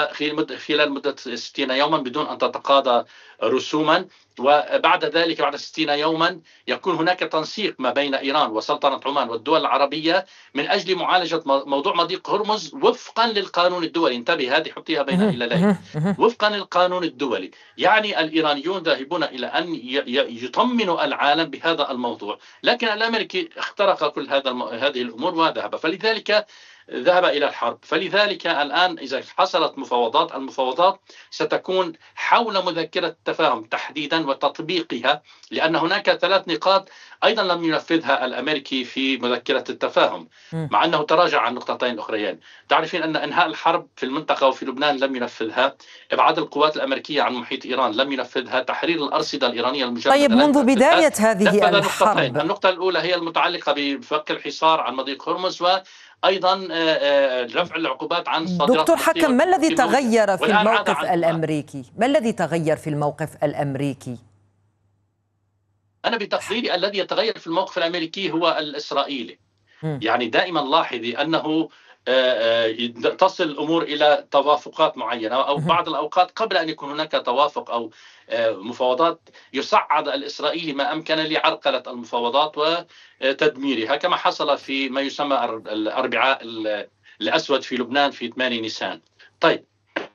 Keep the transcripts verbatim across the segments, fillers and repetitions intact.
وخلال مدة ستين يوما بدون أن تتقاضى رسوما. وبعد ذلك بعد ستين يوما يكون هناك تنسيق ما بين إيران وسلطنة عمان والدول العربية من أجل معالجة موضوع مضيق هرمز وفقا للقانون الدولي. انتبه، هذه حطيها بين هلالين، وفقا للقانون الدولي. يعني الإيرانيون ذاهبون إلى أن يطمنوا العالم بهذا الموضوع، لكن الأمريكي اخترق كل هذا هذه الأمور وذهب، فلذلك ذهب إلى الحرب. فلذلك الآن إذا حصلت مفاوضات، المفاوضات ستكون حول مذكرة التفاهم تحديدا وتطبيقها، لأن هناك ثلاث نقاط أيضا لم ينفذها الأمريكي في مذكرة التفاهم، مع أنه تراجع عن نقطتين أخريين. تعرفين أن إنهاء الحرب في المنطقة وفي لبنان لم ينفذها، إبعاد القوات الأمريكية عن محيط إيران لم ينفذها، تحرير الأرصدة الإيرانية المجردة. طيب منذ بداية هذه الحرب، النقطة الأولى هي المتعلقة بفك الحصار عن مضيق هرمز، و أيضا رفع العقوبات عن صادرات. دكتور حكم، ما الذي تغير في الموقف الأمريكي؟ ما الذي تغير في الموقف الأمريكي؟ أنا بتقديري الذي يتغير في الموقف الأمريكي هو الإسرائيلي. م. يعني دائما لاحظي أنه تصل الأمور إلى توافقات معينة، أو بعض الأوقات قبل أن يكون هناك توافق أو مفاوضات يصعد الإسرائيلي ما أمكن لعرقلة المفاوضات وتدميرها، كما حصل في ما يسمى الأربعاء الأسود في لبنان في ثمانية نيسان. طيب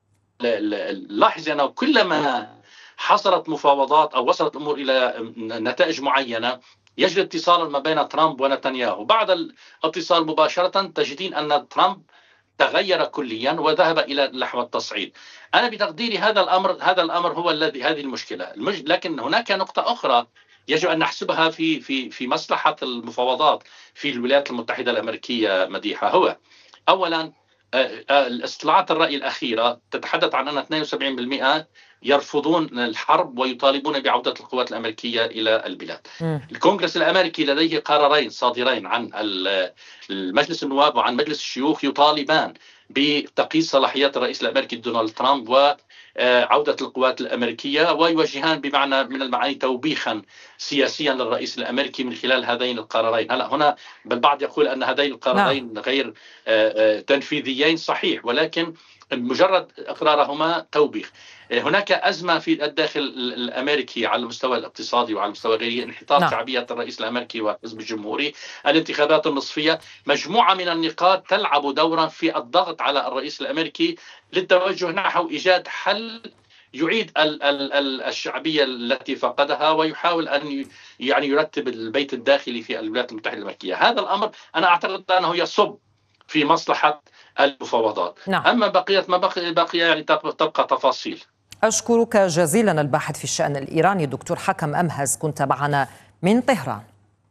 لاحظ أنه كلما حصلت مفاوضات أو وصلت الأمور إلى نتائج معينة يجري اتصال ما بين ترامب ونتنياهو. بعد الاتصال مباشرة تجدين أن ترامب تغير كليا وذهب إلى نحو التصعيد. أنا بتقديري هذا الأمر هذا الأمر هو الذي هذه المشكلة. المج... لكن هناك نقطة أخرى يجب أن نحسبها في في في مصلحة المفاوضات في الولايات المتحدة الأمريكية مديحة. هو أولا الاستطلاعات الرأي الأخيرة تتحدث عن أن اثنين وسبعين بالمئة يرفضون الحرب ويطالبون بعودة القوات الأمريكية إلى البلاد. م. الكونغرس الأمريكي لديه قرارين صادرين عن المجلس النواب وعن مجلس الشيوخ يطالبان بتقييد صلاحيات الرئيس الأمريكي دونالد ترامب وعودة القوات الأمريكية، ويوجهان بمعنى من المعاني توبيخا سياسيا للرئيس الأمريكي من خلال هذين القرارين. هلا هنا البعض يقول أن هذين القرارين نعم. غير تنفيذيين، صحيح، ولكن مجرد إقرارهما توبيخ. هناك أزمة في الداخل الأمريكي على المستوى الاقتصادي وعلى المستوى غيره، انحطاط نعم. شعبية الرئيس الأمريكي والحزب الجمهوري، الانتخابات النصفية، مجموعة من النقاط تلعب دورا في الضغط على الرئيس الأمريكي للتوجه نحو إيجاد حل يعيد ال ال ال الشعبية التي فقدها، ويحاول أن يعني يرتب البيت الداخلي في الولايات المتحدة الأمريكية. هذا الأمر أنا أعتقد أنه يصب في مصلحة المفاوضات. نعم. أما بقية ما بقي, بقي يعني تبقى تفاصيل. أشكرك جزيلا الباحث في الشأن الإيراني دكتور حكم أمهز، كنت معنا من طهران.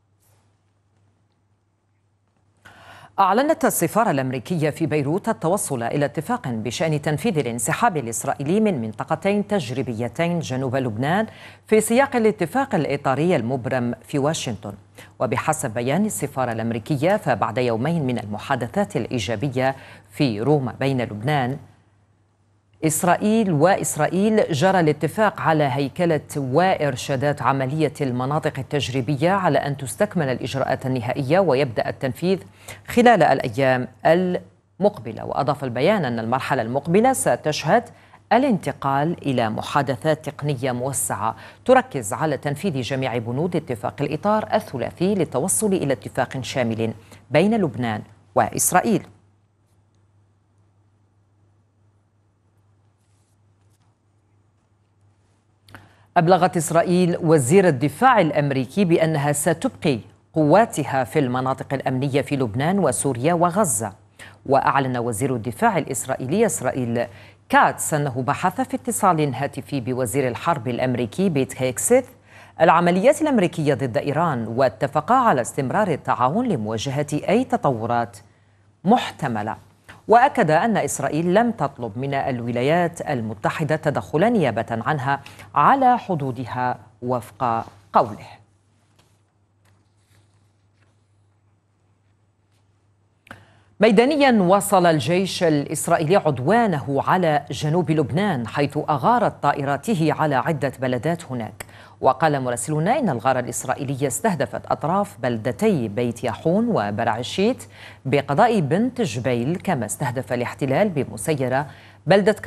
أعلنت السفارة الأمريكية في بيروت التوصل إلى اتفاق بشأن تنفيذ الانسحاب الإسرائيلي من منطقتين تجريبيتين جنوب لبنان في سياق الاتفاق الإطاري المبرم في واشنطن. وبحسب بيان السفارة الأمريكية، فبعد يومين من المحادثات الإيجابية في روما بين لبنان إسرائيل وإسرائيل جرى الاتفاق على هيكلة وإرشادات عملية المناطق التجريبية على أن تستكمل الإجراءات النهائية ويبدأ التنفيذ خلال الأيام المقبلة. وأضاف البيان أن المرحلة المقبلة ستشهد الانتقال إلى محادثات تقنية موسعة تركز على تنفيذ جميع بنود اتفاق الإطار الثلاثي للتوصل إلى اتفاق شامل بين لبنان وإسرائيل. أبلغت إسرائيل وزير الدفاع الأمريكي بأنها ستبقي قواتها في المناطق الأمنية في لبنان وسوريا وغزة. وأعلن وزير الدفاع الإسرائيلي إسرائيل كاتس أنه بحث في اتصال هاتفي بوزير الحرب الأمريكي بيت هيكسيث العمليات الأمريكية ضد إيران، واتفقا على استمرار التعاون لمواجهة أي تطورات محتملة. وأكد أن إسرائيل لم تطلب من الولايات المتحدة تدخلا نيابة عنها على حدودها وفق قوله. ميدانيا واصل الجيش الإسرائيلي عدوانه على جنوب لبنان، حيث أغارت طائراته على عدة بلدات هناك. وقال مراسلون إن الغارة الإسرائيلية استهدفت أطراف بلدتي بيت ياحون وبرعشيت بقضاء بنت جبيل، كما استهدف الاحتلال بمسيرة بلدة